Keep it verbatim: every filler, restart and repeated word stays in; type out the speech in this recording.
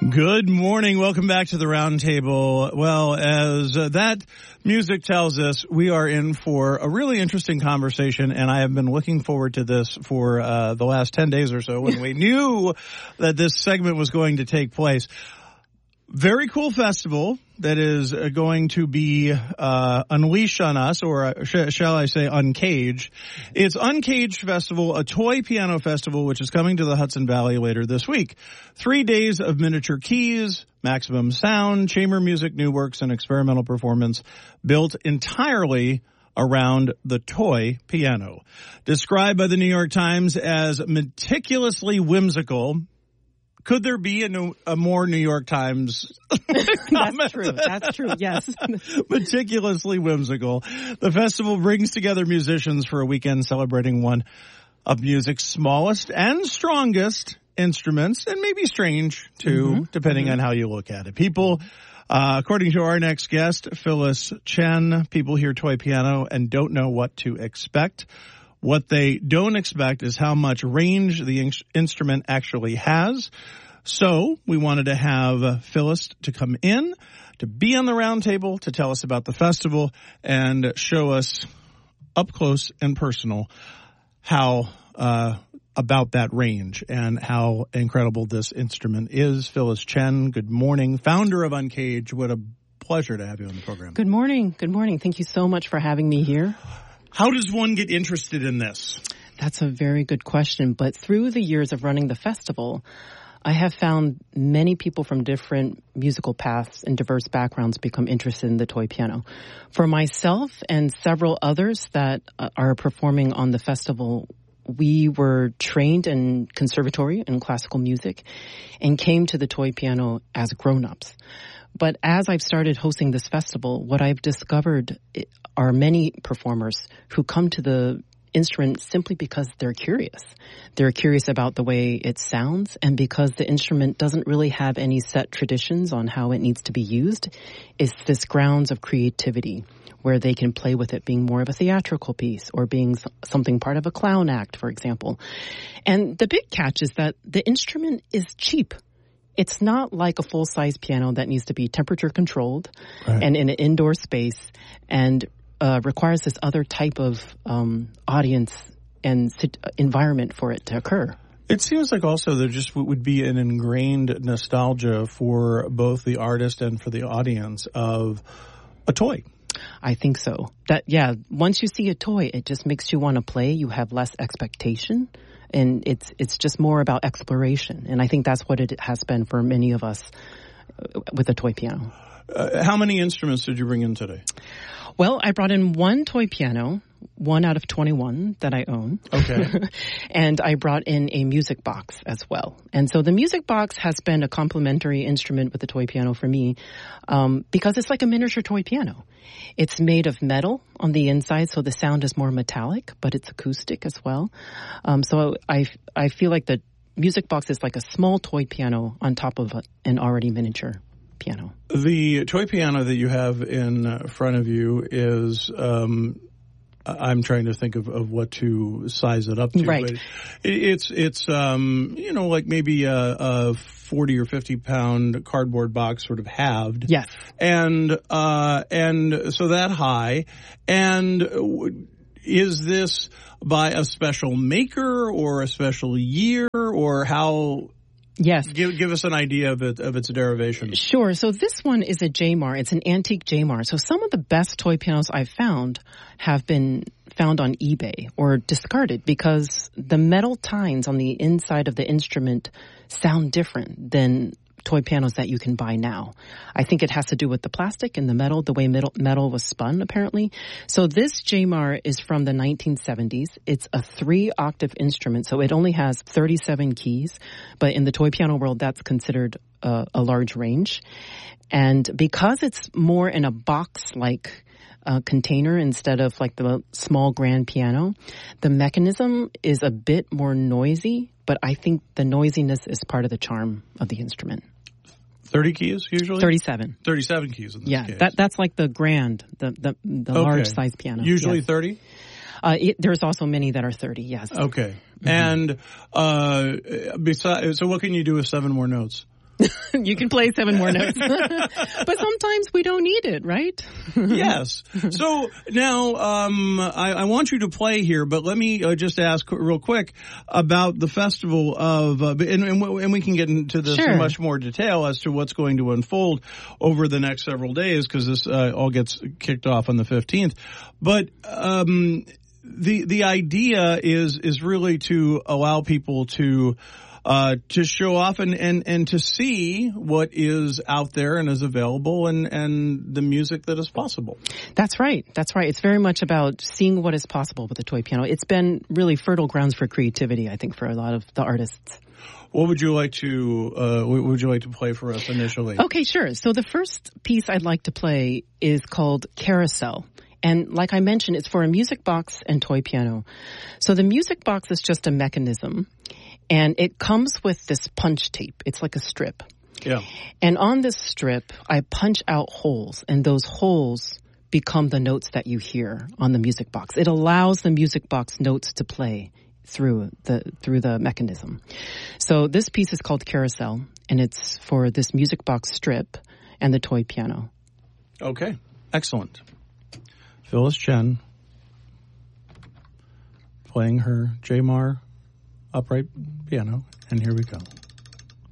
Good morning. Welcome back to the Roundtable. Well, as uh, that music tells us, we are in for a really interesting conversation, and I have been looking forward to this for uh, the last ten days or so when we knew that this segment was going to take place. Very cool festival that is going to be uh unleashed on us, or uh, sh- shall I say uncaged. It's Uncaged Festival, a toy piano festival, which is coming to the Hudson Valley later this week. Three days of miniature keys, maximum sound, chamber music, new works, and experimental performance built entirely around the toy piano. Described by the New York Times as meticulously whimsical. Could there be a, new, a more New York Times comment? That's true. That's true, yes. Meticulously whimsical. The festival brings together musicians for a weekend celebrating one of music's smallest and strongest instruments, and maybe strange, too, mm-hmm. depending mm-hmm. on how you look at it. People, uh, according to our next guest, Phyllis Chen, people hear toy piano and don't know what to expect. What they don't expect is how much range the in- instrument actually has. So we wanted to have Phyllis to come in, to be on the round table, to tell us about the festival and show us up close and personal how uh about that range and how incredible this instrument is. Phyllis Chen, good morning, founder of Uncaged. What a pleasure to have you on the program. Good morning. Good morning. Thank you so much for having me here. How does one get interested in this? That's a very good question. But through the years of running the festival, I have found many people from different musical paths and diverse backgrounds become interested in the toy piano. For myself and several others that uh, are performing on the festival, we were trained in conservatory and classical music and came to the toy piano as grown-ups. But as I've started hosting this festival, what I've discovered are many performers who come to the instrument simply because they're curious. They're curious about the way it sounds, and because the instrument doesn't really have any set traditions on how it needs to be used. It's this grounds of creativity where they can play with it being more of a theatrical piece or being something part of a clown act, for example. And the big catch is that the instrument is cheap. It's not like a full-size piano that needs to be temperature controlled right. and in an indoor space and uh, requires this other type of um, audience and environment for it to occur. It seems like also there just would be an ingrained nostalgia for both the artist and for the audience of a toy. I think so. That yeah, once you see a toy, it just makes you want to play. You have less expectation. And it's it's just more about exploration. And I think that's what it has been for many of us with the toy piano. Uh, how many instruments did you bring in today? Well, I brought in one toy piano, one out of twenty-one that I own. Okay. And I brought in a music box as well. And so the music box has been a complementary instrument with the toy piano for me um, because it's like a miniature toy piano. It's made of metal on the inside, so the sound is more metallic, but it's acoustic as well. Um, so I, I feel like the music box is like a small toy piano on top of a, an already miniature piano. The toy piano that you have in front of you is, um, I'm trying to think of, of what to size it up to. Right. But it, it's, it's um, you know, like maybe a, a forty or fifty pound cardboard box sort of halved. Yes. And, uh, and so that high. And is this by a special maker or a special year, or how? Yes. Give give us an idea of it, of its derivation. Sure. So this one is a Jamar. It's an antique Jamar. So some of the best toy pianos I've found have been found on eBay or discarded because the metal tines on the inside of the instrument sound different than toy pianos that you can buy now. I think it has to do with the plastic and the metal, the way metal, metal was spun, apparently. So this Jamar is from the nineteen seventies. It's a three-octave instrument, so it only has thirty-seven keys. But in the toy piano world, that's considered a, a large range. And because it's more in a box-like uh, container instead of like the small grand piano, the mechanism is a bit more noisy, but I think the noisiness is part of the charm of the instrument. thirty keys usually? thirty-seven. thirty-seven keys in this yeah, case. that, that's like the grand, the, the, the okay. large size piano. Usually yes. thirty? Uh, it, there's also many that are thirty, yes. Okay. Mm-hmm. And uh, besides, so what can you do with seven more notes? You can play seven more notes. But sometimes we don't need it, right? Yes. So now um, I, I want you to play here, but let me uh, just ask real quick about the festival of, uh, and, and, and we can get into this Sure. in much more detail as to what's going to unfold over the next several days, because this uh, all gets kicked off on the fifteenth. But um, the the idea is is really to allow people to Uh, to show off and, and, and to see what is out there and is available and, and the music that is possible. That's right. That's right. It's very much about seeing what is possible with the toy piano. It's been really fertile grounds for creativity, I think, for a lot of the artists. What would you like to, uh, what would you like to play for us initially? Okay, sure. So the first piece I'd like to play is called Carousel. And like I mentioned, it's for a music box and toy piano. So the music box is just a mechanism. And it comes with this punch tape. It's like a strip. Yeah. And on this strip, I punch out holes, and those holes become the notes that you hear on the music box. It allows the music box notes to play through the through the mechanism. So this piece is called Carousel, and it's for this music box strip and the toy piano. Okay. Excellent. Phyllis Chen playing her J M A R upright piano, and here we go.